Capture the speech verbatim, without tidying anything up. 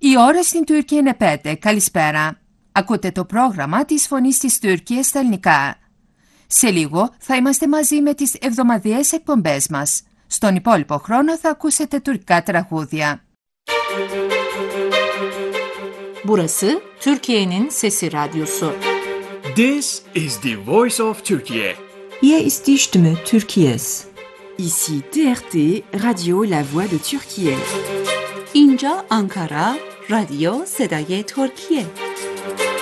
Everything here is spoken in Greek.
Η ώρα στην Τουρκία είναι πέντε. Καλησπέρα. Ακούτε το πρόγραμμα της Φωνής της Τουρκίας στα ελληνικά. Σε λίγο θα είμαστε μαζί με τις εβδομαδιαίες εκπομπές μας. Στον υπόλοιπο χρόνο θα ακούσετε τουρκικά τραγούδια. Burası Türkiye'nin Sesi Radyosu. This is the voice of Turkey. Hier ist die Stimme Türkiye's. Ici T R T, Radio La Voix de Türkiye. اینجا آنکارا، رادیو صدای ترکیه.